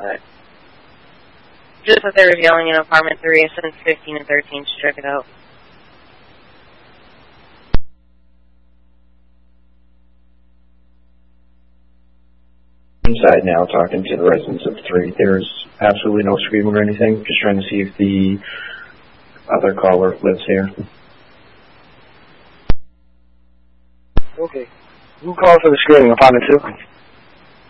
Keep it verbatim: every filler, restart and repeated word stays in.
Alright. Just what they were yelling in apartment three, I sent fifteen and thirteen to check it out. Inside now, talking to the residents of three. There's absolutely no screaming or anything. Just trying to see if the other caller lives here. Okay. Who called for the screening? Apartment two?